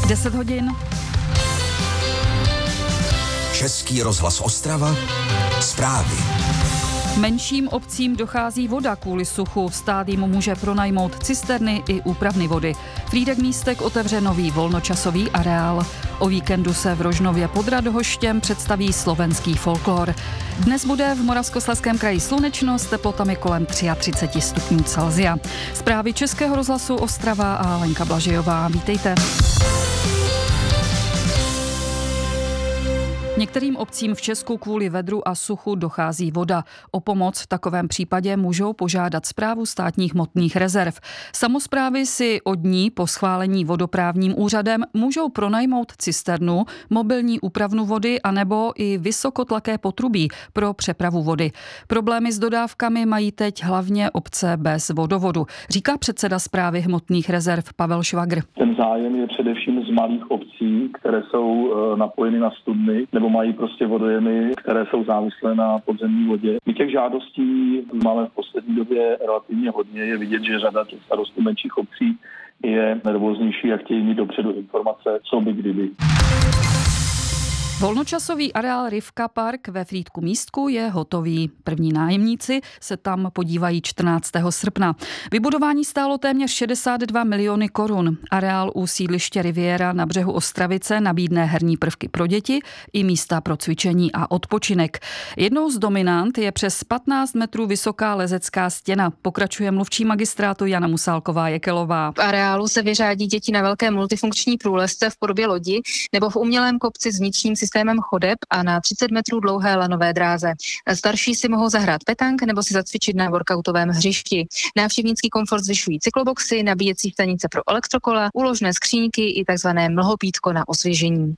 10 hodin. Český rozhlas Ostrava. Zprávy. Menším obcím dochází voda kvůli suchu. Stát jim může pronajmout cisterny i úpravny vody. Frýdek Místek otevře nový volnočasový areál. O víkendu se v Rožnově pod Radhoštěm představí slovenský folklor. Dnes bude v Moravskoslezském kraji slunečno s teplotami kolem 33 stupňů Celsia. Zprávy Českého rozhlasu Ostrava a Lenka Blažejová. Vítejte. Některým obcím v Česku kvůli vedru a suchu dochází voda. O pomoc v takovém případě můžou požádat Správu státních hmotných rezerv. Samosprávy si od ní po schválení vodoprávním úřadem můžou pronajmout cisternu, mobilní úpravnu vody anebo i vysokotlaké potrubí pro přepravu vody. Problémy s dodávkami mají teď hlavně obce bez vodovodu, říká předseda Správy hmotných rezerv Pavel Švagr. Ten zájem je především z malých obcí, které jsou napojeny na studny nebo mají prostě vodojemy, které jsou závislé na podzemní vodě. My těch žádostí máme v poslední době relativně hodně. Je vidět, že řada těch starostů menších obcí je nervóznější a chtějí mít dopředu informace, co by kdyby. Volnočasový areál Rivka Park ve Frýdku Místku je hotový. První nájemníci se tam podívají 14. srpna. Vybudování stálo téměř 62 miliony korun. Areál u sídliště Riviera na břehu Ostravice nabídne herní prvky pro děti i místa pro cvičení a odpočinek. Jednou z dominant je přes 15 metrů vysoká lezecká stěna. Pokračuje mluvčí magistrátu Jana Musálková-Jekelová. V areálu se vyřádí děti na velké multifunkční průlezce v podobě lodi nebo v umělém kopci s vnitřním systémem chodeb a na 30 metrů dlouhé lanové dráze. Starší si mohou zahrát petank nebo si zacvičit na workoutovém hřišti. Návštěvnický komfort zvyšují cykloboxy, nabíjecí stanice pro elektrokola, úložné skříňky i takzvané mlhopítko na osvěžení.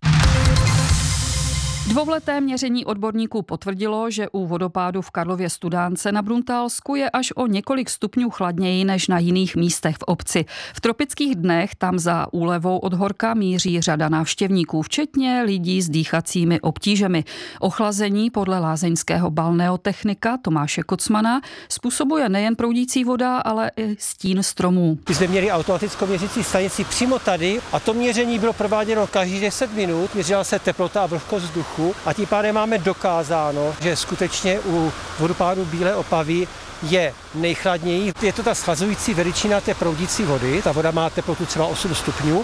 Dvouleté měření odborníků potvrdilo, že u vodopádu v Karlově Studánce na Bruntálsku je až o několik stupňů chladněji než na jiných místech v obci. V tropických dnech tam za úlevou od horka míří řada návštěvníků, včetně lidí s dýchacími obtížemi. Ochlazení podle lázeňského balneotechnika Tomáše Kocmana způsobuje nejen proudící voda, ale i stín stromů. My jsme měli automatickou měřící stanici přímo tady a to měření bylo prováděno každých 10 minut, měřila se teplota a vlhkost vzduchu. A tím pádem máme dokázáno, že skutečně u vodopádu Bílé Opavy je nejchladněji. Je to ta schlazující veličina té proudící vody, ta voda má teplotu třeba 8 stupňů.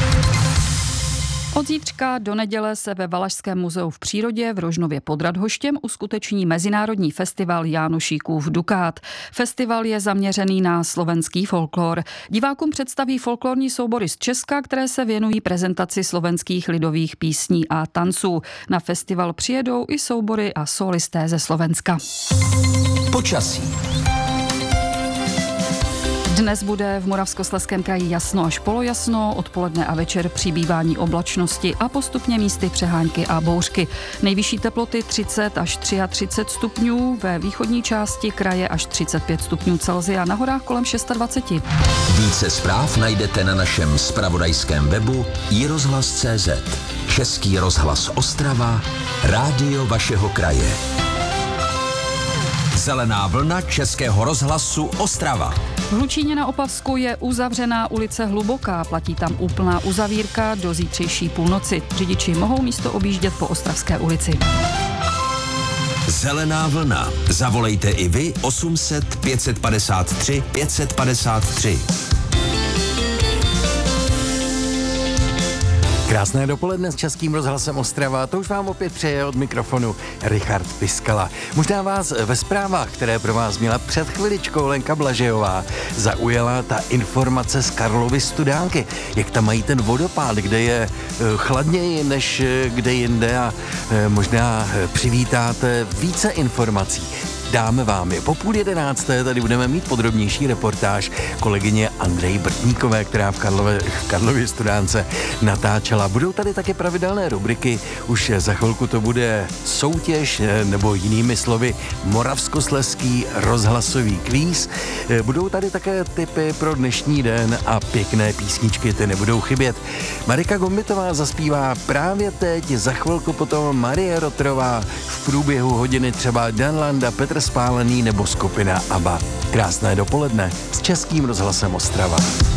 Od zítřka do neděle se ve Valašském muzeu v přírodě v Rožnově pod Radhoštěm uskuteční mezinárodní festival Jánošíkův Dukát. Festival je zaměřený na slovenský folklor. Divákům představí folklorní soubory z Česka, které se věnují prezentaci slovenských lidových písní a tanců. Na festival přijedou i soubory a solisté ze Slovenska. Počasí. Dnes bude v Moravskoslezském kraji jasno až polojasno, odpoledne a večer přibývání oblačnosti a postupně místy přehánky a bouřky. Nejvyšší teploty 30 až 33 stupňů, ve východní části kraje až 35 stupňů Celsia, na horách kolem 26. Více zpráv najdete na našem zpravodajském webu iRozhlas.cz. Český rozhlas Ostrava, rádio vašeho kraje. Zelená vlna Českého rozhlasu Ostrava. V Hlučíně na Opavsku je uzavřená ulice Hluboká, platí tam úplná uzavírka do zítřejší půlnoci. Řidiči mohou místo objíždět po Ostravské ulici. Zelená vlna. Zavolejte i vy 800 553 553. Krásné dopoledne s Českým rozhlasem Ostrava, to už vám opět přeje od mikrofonu Richard Piskala. Možná vás ve zprávách, které pro vás měla před chviličkou Lenka Blažejová, zaujala ta informace z Karlovy Studánky, jak tam mají ten vodopád, kde je chladněji než kde jinde a možná přivítáte více informací. Dáme vám je. Po 10:30 tady budeme mít podrobnější reportáž kolegyně Andreji Brtníkové, která v Karlově Studánce natáčela. Budou tady také pravidelné rubriky, už za chvilku to bude soutěž, nebo jinými slovy Moravskoslezský rozhlasový kvíz. Budou tady také tipy pro dnešní den a pěkné písničky, ty nebudou chybět. Marika Gombitová zaspívá právě teď, za chvilku potom Marie Rotrová, v průběhu hodiny třeba Dan Landa, Petr Spálený nebo skupina ABBA. Krásné dopoledne s Českým rozhlasem Ostrava.